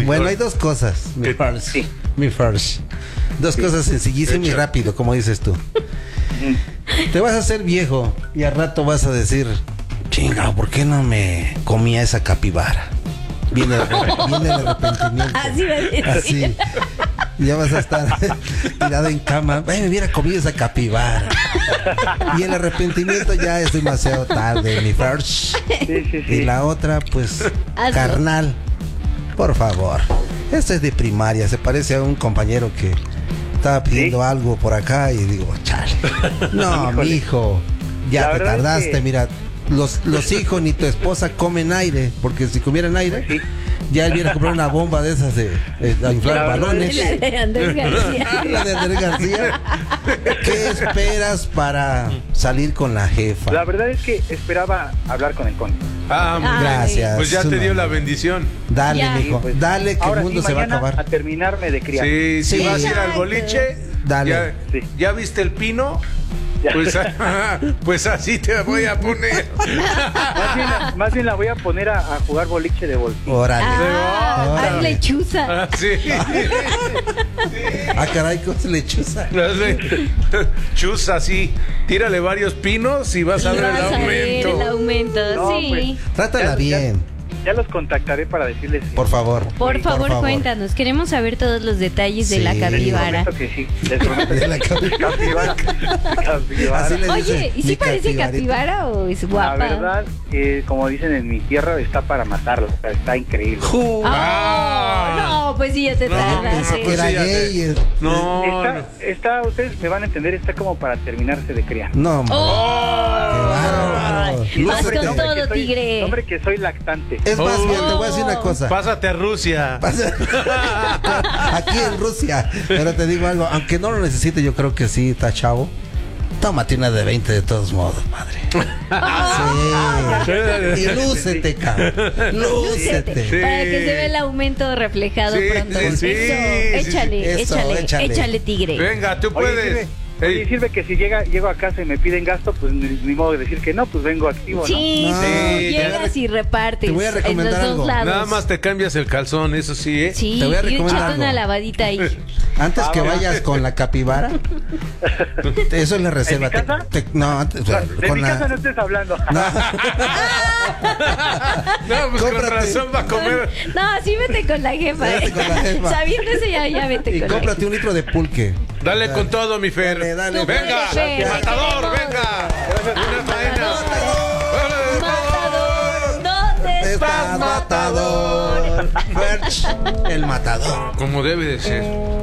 Bueno, hay dos cosas. Mi first. Dos cosas sencillísimas y rápido, como dices tú. Te vas a hacer viejo y al rato vas a decir, chinga, ¿por qué no me comía esa capibara? Viene el arrepentimiento. Así va a decir. Así. Ya vas a estar tirado en cama. Ay, me hubiera comido esa capibara. Y el arrepentimiento ya es demasiado tarde, mi first. Sí. Y la otra, pues, Hazlo. carnal, por favor. Esto es de primaria. Se parece a un compañero que estaba pidiendo algo por acá y digo, chale. No, mi hijo, ya La te verdad es tardaste, que- mira. Los hijos ni tu esposa comen aire, porque si comieran aire, Sí. ya él viene a comprar una bomba de esas de inflar La verdad balones. es La de Andrés García. La de Andrés García. ¿Qué esperas para salir con la jefa? La verdad es que esperaba hablar con el conde. Gracias. Pues ya te dio la Sumamente. bendición. Dale, Ya. mijo. Pues, Dale, que el ahora mundo sí, se va a mañana acabar. a terminarme de criar. Sí, si Sí. vas a ir al Exacto. boliche, Dale. Sí. ¿ya viste el pino? Ya. Pues así te voy a poner. Más bien la voy a poner a jugar boliche de bolsillo. Órale. Haz Órale. lechuza. Sí. Ah, caray, con lechuza. Chuza, sí. Tírale varios pinos y vas a ver el Vas a ver el aumento. aumento, No, sí. Trátala bien, Ya los contactaré para decirles. por favor. Por favor, cuéntanos. Queremos saber todos los detalles de la Sí. Les capibara. prometo que sí. Les prometo De que la sí. capibara. Capibara. Así le Oye, dicen, ¿y si mi parece capibarita. capibara o es La guapa? verdad, como dicen en mi tierra, está para matarlo. Está increíble. No, pues sí, ya te No, tardaste. Pensé que era Sí, ya sé. gay. No, Ustedes me van a entender, está como para terminarse de criar. No, hombre. ¡Oh! Qué bárbaro. Vas Lúcete. con todo, que soy- tigre. Hombre, que soy lactante. Es más, Oh. mira, te voy a decir una cosa. pásate a Rusia. Aquí en Rusia. Pero te digo algo, aunque no lo necesite, yo creo que sí, está chavo. Tómate una de 20 de todos modos, madre. Sí. Y lúcete, cabrón. Lúcete. Sí. Para que se vea el aumento reflejado Sí, pronto. sí, sí, Eso, échale, Eso, échale, échale. échale, tigre. Venga, tú Oye, puedes. sirve que si llego a casa y me piden gasto, pues ni modo de decir que no, pues vengo activo, ¿no? Sí, No, sí, te llegas y repartes te voy a en los recomendar dos algo. lados. Nada más te cambias el calzón, eso sí, ¿eh? Sí, Te voy a y recomendar échate algo. una lavadita ahí. Antes que vayas con la capibara, eso es la reserva. ¿En mi casa? No, antes, De con mi la. casa no estés hablando. No. No, pues con Cómprate. razón va a comer. No, sí vete con la jefa. Vete con la jefa. Sabiendo eso ya vete Y con la cómprate un litro de pulque. Dale con todo, mi Fer. Dale, dale. Tú puedes, Venga, Fer. matador, venga. Una faena. Matador, ¿dónde Estás matador. Ferch, el matador. Como debe de ser.